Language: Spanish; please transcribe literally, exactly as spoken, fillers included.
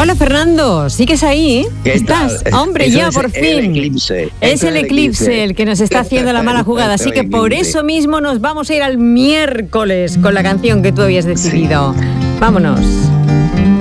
Hola Fernando, ¿sigues ahí? ¿Estás? Tal? Hombre, Eso ya es por el fin. eclipse. Es Esto el es eclipse el que nos está haciendo la mala jugada, así que por eclipse. eso mismo nos vamos a ir al miércoles con la canción que tú habías decidido. Sí. Vámonos.